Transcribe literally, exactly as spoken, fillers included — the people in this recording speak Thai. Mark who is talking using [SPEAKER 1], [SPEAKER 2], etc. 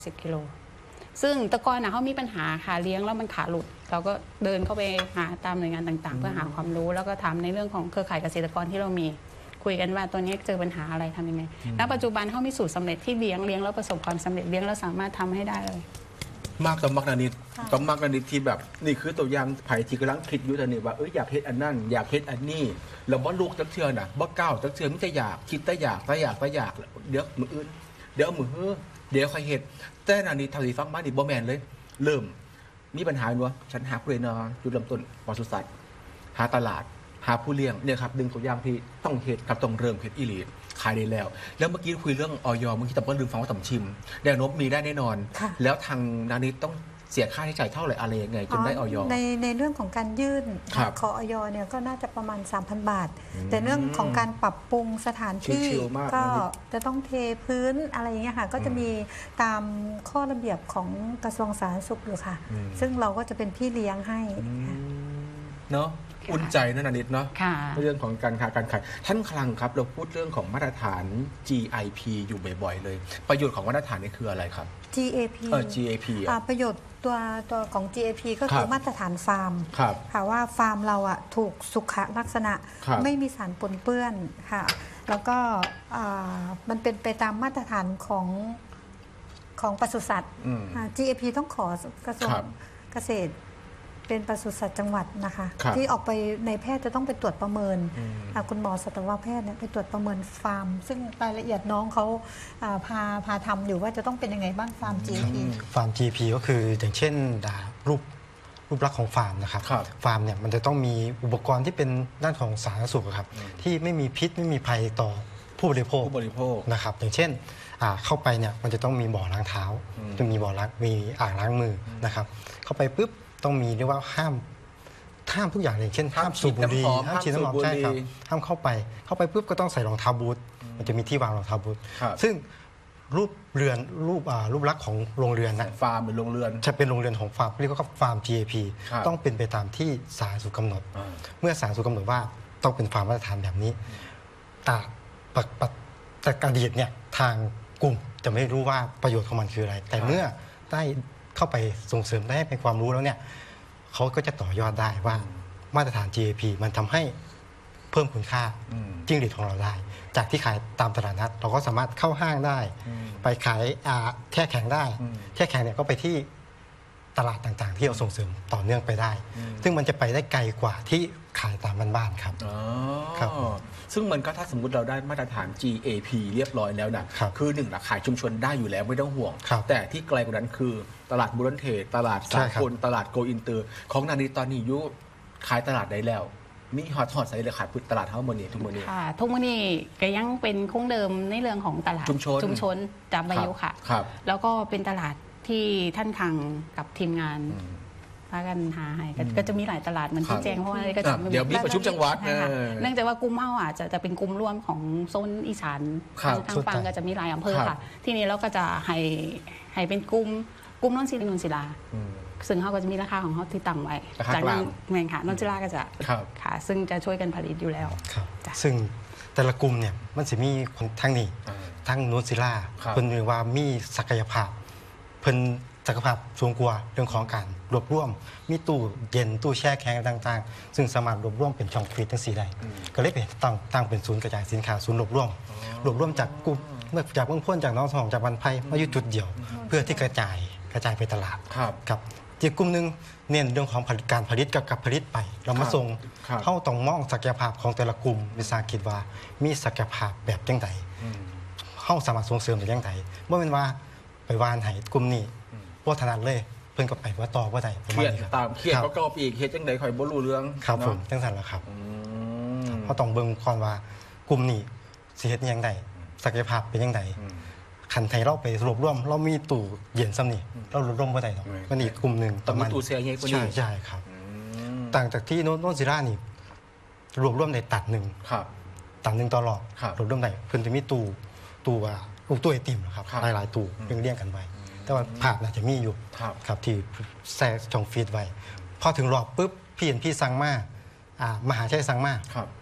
[SPEAKER 1] สิบกิโลซึ่งตะกอนนะเขามีปัญหาขาเลี้ยงแล้วมันขาหลุดเราก็เดินเข้าไปหาตามหน่วยงานต่างๆเพื่อหาความรู้แล้วก็ทำในเรื่องของเครือข่ายเกษตรกรที่เรามีคุยกันว่าตัวนี้เจอปัญหาอะไรทำยังไงณปัจจุบันเขามีสูตรสำเร็จที่เลี้ยงเลี้ยงแล้วประสบความสำเร็จเลี้ยงแล้วสามารถทำให้ได้เลย
[SPEAKER 2] มากต่อมากนานิดต่อมากนานิดที่แบบนี่คือตัวอย่างไผ่ที่กำลังคิดอยู่ตอนนี้ว่าเอออยากเฮ็ดอันนั้นอยากเฮ็ดอันนี้แล้วบ่ลูกจักเทื่อน่ะบ่ก้าวจักเทื่อมิจะอยากคิดแต่อยากแต่อยากแต่อยากเดี๋ยวมืออื่นเดี๋ยวมือเฮ้อเดี๋ยวค่อยเฮ็ดแต่นานิดเท่าที่ฟังมานี่บ่แม่นเลยเริ่มมีปัญหาอยู่ว่าฉันหาผู้เรียนจุดเริ่มต้นปศุสัตว์หาตลาดหาผู้เลี้ยงเนี่ยครับดึงตัวอย่างที่ต้องเฮ็ดกับต้องเริ่มเฮ็ดอีหลีขายได้แล้วแล้วเมื่อกี้คุยเรื่องออยเมื่อกี้แต่ก็ลืมฟังว่าต่ำชิมแดงนบมีได้แน่นอนแล้วทางนานิดต้องเสียค่าใช้จ่ายเท่าไหร่อะไรยังไงจนได้ออย
[SPEAKER 3] ในในเรื่องของการยื่นขอออยเนี่ยก็น่าจะประมาณ สามพัน บาทแต่เรื่องของการปรับปรุงสถานที่ก็จะต้องเทพื้นอะไรอย่างเงี้ยค่ะก็จะมีตามข้อระเบียบของกระทรวงสาธารณสุขอยู่ค่ะซึ่งเราก็จะเป็นพี่เลี้ยงให้
[SPEAKER 2] เนาะอุ่นใจนะนานิดเนาะเรื่องของการค้าการขายท่านคลังครับเราพูดเรื่องของมาตรฐาน จี ไอ พี อยู่บ่อยๆเลยประโยชน์ของมาตรฐานนี้คืออะไรครับ
[SPEAKER 3] จี เอ พี
[SPEAKER 2] เออ จี เอ พี
[SPEAKER 3] อ่ะประโยชน์ตัวตัวของ จี เอ พี ก็คือมาตรฐานฟาร์มค่ะว่าฟาร์มเราอ่ะถูกสุขลักษณะไม่มีสารปนเปื้อนค่ะแล้วก็มันเป็นไปตามมาตรฐานของของปศุสัตว์ จี เอ พี ต้องขอกระทรวงเกษตรเป็นปศุสัตว์จังหวัดนะคะที่ออกไปในแพทย์จะต้องไปตรวจประเมินคุณหมอสัตวแพทย์เนี่ยไปตรวจประเมินฟาร์มซึ่งรายละเอียดน้องเขาพาพาทำอยู่ว่าจะต้องเป็นยังไงบ้างฟาร์ม จี เอ พี
[SPEAKER 4] ฟาร์ม จี เอ พี ก็คืออย่างเช่นรูปรูปลักษณ์ของฟาร์มนะครับฟาร์มเนี่ยมันจะต้องมีอุปกรณ์ที่เป็นด้านของสาธารณสุขครับที่ไม่มีพิษไม่มีภัยต่อผู้บริโภคนะครับอย่างเช่นเข้าไปเนี่ยมันจะต้องมีบ่อล้างเท้าจะมีบ่อล้างมีอ่างล้างมือนะครับเข้าไปปุ๊บต้องมีเรียกว่าห้ามห้ามทุกอย่างอย่างเช่นห้ามสูบบุหรี่ห้ามฉีดน้ำหอมใช่ครับห้ามเข้าไปเข้าไปปุ๊บก็ต้องใส่รองเท้าบูทมันจะมีที่วางรองเท้าบูทซึ่งรูปเรือนรูปรูปลักษณ์ของโรงเรือนนะ
[SPEAKER 2] ฟาร์มเป็นโรงเรือน
[SPEAKER 4] จะเป็นโรงเรือนของฟาร์มเรียกว่าฟาร์ม จี เอ พี ต้องเป็นไปตามที่สาธารณสุขกำหนดเมื่อสาธารณสุขกำหนดว่าต้องเป็นฟาร์มมาตรฐานแบบนี้แต่แต่อดีตเนี่ยทางกลุ่มจะไม่รู้ว่าประโยชน์ของมันคืออะไรแต่เมื่อได้เข้าไปส่งเสริมได้เป็นความรู้แล้วเนี่ยเขาก็จะต่อยอดได้ว่ามาตรฐาน จี เอ พี มันทำให้เพิ่มคุณค่าจิ้งหรีดของเราได้จากที่ขายตามตลาดนัดเราก็สามารถเข้าห้างได้ไปขายแช่แข็งได้แช่แข็งเนี่ยก็ไปที่ตลาดต่างๆที่เราส่งเสริมต่อเนื่องไปได้ซึ่งมันจะไปได้ไกลกว่าที่ขายตามบ้านๆครับ
[SPEAKER 2] ครับซึ่งมันก็ถ้าสมมุติเราได้มาตรฐาน จี เอ พี เรียบร้อยแล้วนะคือหนึ่งหลักขายชุมชนได้อยู่แล้วไม่ต้องห่วงแต่ที่ไกลกว่านั้นคือตลาดบูรณเทศตลาดสากลตลาดโกอินเตอร์ของนานิตอนนี้ยุขายตลาดได้แล้วมีฮอตฮอตใส่เลยขายตลาดเท่าโมนี่ทุกโมนี่
[SPEAKER 1] ค่ะทุกโมนี่ก็ยังเป็นคงเดิมในเรื่องของตลาด
[SPEAKER 2] ชุมชน
[SPEAKER 1] ชุมชนจำบายุค่ะแล้วก็เป็นตลาดที่ท่านคังกับทีมงานพากันหาให้ก็จะมีหลายตลาดเหมือนที่แจ้งเพราะว่าก็จะ
[SPEAKER 2] เดี๋ยวมีประชุมจังหวัด
[SPEAKER 1] เนื่องจากว่ากลุ่มเฮาอ่ะจะจะเป็นกลุ่มร่วมของโซนอีสานทางฝั่งก็จะมีหลายอำเภอค่ะที่นี้เราก็จะให้ให้เป็นกลุ่มกลุ่มนนศิลานุนศิลาซึ่งเขาก็จะมีราคาของเขาที่ตั้งไว้จากนั้นแมงค่ะนนศิลาก็จะค่ะซึ่งจะช่วยกันผลิตอยู่แล้ว
[SPEAKER 4] ซึ่งแต่ละกลุ่มเนี่ยมันจะมีทั้งนี้ทั้งนนศิลาเพิ่นเรียกว่ามีศักยภาพเพิ่นศักยภาพสูงกว่าเรื่องของการรวบรวมมีตู้เย็นตู้แช่แข็งต่างๆซึ่งสามารถรวบรวมเป็นช่องฟรีดทั้งสี่ได้ก็เลยเป็นตั้งตั้งเป็นศูนย์กระจายสินค้าศูนย์รวบรวมรวบรวมจากกลุ่มเมื่อจากเบื้องพ้นจากน้องสองจากวันไพ่มาอยู่จุดเดียวเพื่อที่กระจายกระจายไปตลาดครับอีกกลุ่มหนึ่งเน้นเรื่องของการผลิตกับกับผลิตไปเรามาส่งเข้าต้องมองศักยภาพของแต่ละกลุ่มวิสาหกิจว่ามีศักยภาพแบบยังไงเข้าสามารถส่งเสริมได้ยังไงเมื่อเป็นว่าไปวานให้กลุ่มนี้ว่าถนัดเลยเพิ่นก็ไปว่าต่อว่าใด
[SPEAKER 2] เครียดตามเครียดก็กรอบอีกเครียดจังใดคอยบ่รู้เรื่อง
[SPEAKER 4] ครับผมจังซั่นล่ะครับเพราะต้องเบิ่งก่อนว่ากลุ่มนี้สิเฮ็ดยังไงศักยภาพเป็นยังไงคันไทยเราไปรวบรวมเรามีตู้เย็นซ้ำนี่เรารวบรวมบ่ได้หรอกมันอีกกลุ่มนึง
[SPEAKER 2] ประมาณตู้แช่ใหญ่กว่านี้
[SPEAKER 4] ใช่ๆครับต่างจากที่โน้นศิลานี่รวบรวมในตัดนึง
[SPEAKER 2] ครับ
[SPEAKER 4] ตัดนึงตลอดรวบรวมได้เพิ่นจะมีตู้ตู้อ่ะตู้ไอติมนะครับหลายๆตู้เรียงๆกันไว้แต่ว่าภาพน่าจะมีอยู่ครับที่แซ่ช่องฟีดไว้พอถึงรอบปุ๊บพี่เห็นพี่สั่งมาอ่ามหาชัยสั่งมา